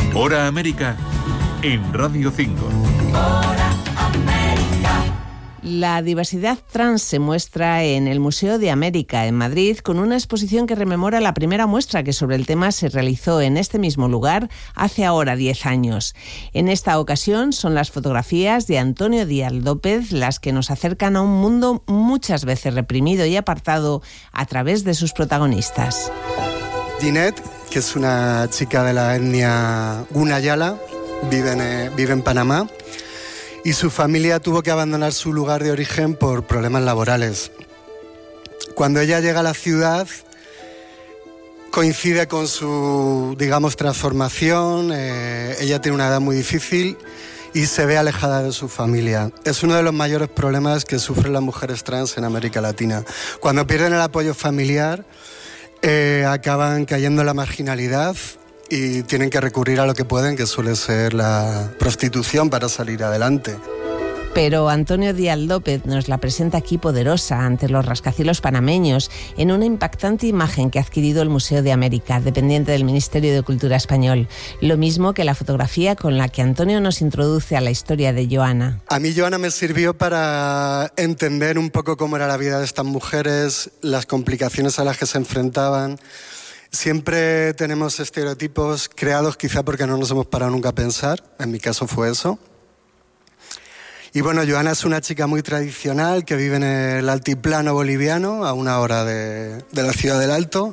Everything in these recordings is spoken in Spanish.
Hora América en Radio 5. La diversidad trans se muestra en el Museo de América, en Madrid, con una exposición que rememora la primera muestra que sobre el tema se realizó en este mismo lugar hace ahora 10 años. En esta ocasión son las fotografías de Antonio Díaz López las que nos acercan a un mundo muchas veces reprimido y apartado a través de sus protagonistas. Ginette, que es una chica de la etnia Gunayala, vive en Panamá. Y su familia tuvo que abandonar su lugar de origen por problemas laborales. Cuando ella llega a la ciudad, coincide con su, transformación. Ella tiene una edad muy difícil y se ve alejada de su familia. Es uno de los mayores problemas que sufren las mujeres trans en América Latina. Cuando pierden el apoyo familiar, acaban cayendo en la marginalidad y tienen que recurrir a lo que pueden, que suele ser la prostitución, para salir adelante. Pero Antonio Díaz López nos la presenta aquí poderosa ante los rascacielos panameños en una impactante imagen que ha adquirido el Museo de América, dependiente del Ministerio de Cultura español. Lo mismo que la fotografía con la que Antonio nos introduce a la historia de Joana. A mí Joana me sirvió para entender un poco cómo era la vida de estas mujeres, las complicaciones a las que se enfrentaban. Siempre tenemos estereotipos creados quizá porque no nos hemos parado nunca a pensar. En mi caso fue eso. Y bueno, Joana es una chica muy tradicional que vive en el altiplano boliviano, a una hora de la ciudad del Alto.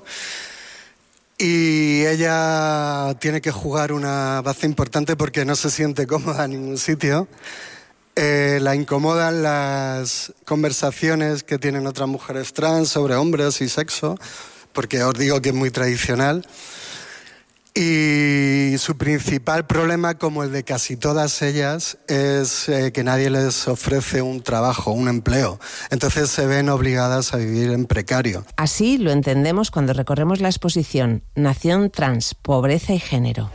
Y ella tiene que jugar una baza importante porque no se siente cómoda en ningún sitio. La incomodan las conversaciones que tienen otras mujeres trans sobre hombres y sexo, porque os digo que es muy tradicional. Y su principal problema, como el de casi todas ellas, es que nadie les ofrece un trabajo, un empleo. Entonces se ven obligadas a vivir en precario. Así lo entendemos cuando recorremos la exposición Nación Trans, Pobreza y Género.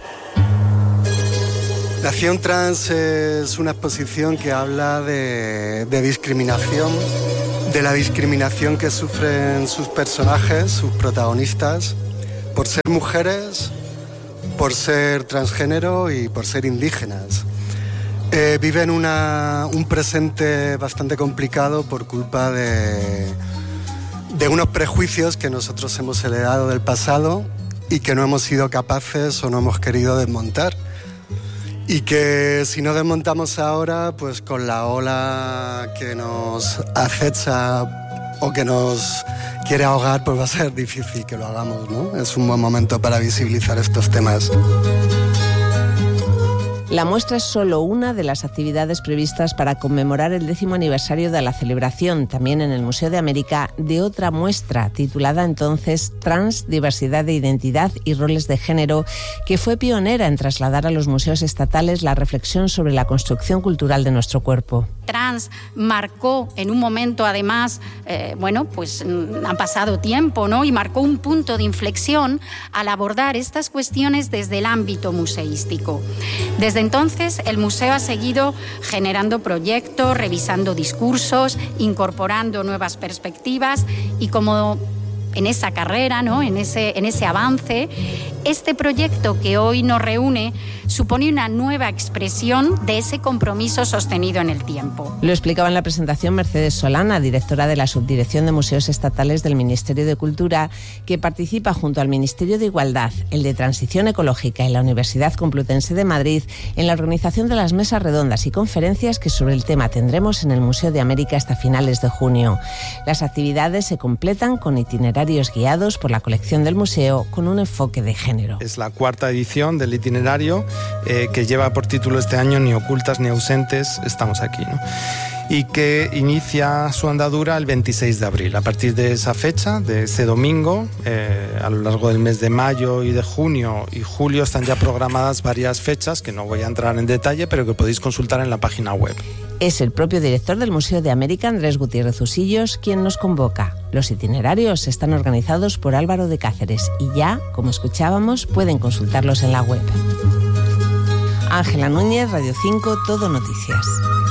Nación Trans es una exposición que habla de discriminación, de la discriminación que sufren sus personajes, sus protagonistas, por ser mujeres, por ser transgénero y por ser indígenas. Viven un presente bastante complicado por culpa de unos prejuicios que nosotros hemos heredado del pasado y que no hemos sido capaces o no hemos querido desmontar. Y que si no desmontamos ahora, pues con la ola que nos acecha o que nos quiere ahogar, pues va a ser difícil que lo hagamos, ¿no? Es un buen momento para visibilizar estos temas. La muestra es solo una de las actividades previstas para conmemorar el 10º aniversario de la celebración, también en el Museo de América, de otra muestra titulada entonces Trans, Diversidad de Identidad y Roles de Género, que fue pionera en trasladar a los museos estatales la reflexión sobre la construcción cultural de nuestro cuerpo. Trans marcó en un momento, además, ha pasado tiempo, ¿no? Y marcó un punto de inflexión al abordar estas cuestiones desde el ámbito museístico. Desde entonces, el museo ha seguido generando proyectos, revisando discursos, incorporando nuevas perspectivas y como en esa carrera, ¿no? en ese avance, este proyecto que hoy nos reúne supone una nueva expresión de ese compromiso sostenido en el tiempo. Lo explicaba en la presentación Mercedes Solana, directora de la Subdirección de Museos Estatales del Ministerio de Cultura, que participa junto al Ministerio de Igualdad, el de Transición Ecológica y la Universidad Complutense de Madrid en la organización de las mesas redondas y conferencias que sobre el tema tendremos en el Museo de América hasta finales de junio. Las actividades se completan con itinerarios guiados por la colección del museo con un enfoque de género. Es la 4ª edición del itinerario que lleva por título este año Ni ocultas ni ausentes, estamos aquí, ¿no? Y que inicia su andadura el 26 de abril. A partir de esa fecha, de ese domingo, a lo largo del mes de mayo y de junio y julio están ya programadas varias fechas que no voy a entrar en detalle, pero que podéis consultar en la página web. Es el propio director del Museo de América, Andrés Gutiérrez Usillos, quien nos convoca. Los itinerarios están organizados por Álvaro de Cáceres y ya, como escuchábamos, pueden consultarlos en la web. Ángela Núñez, Radio 5, Todo Noticias.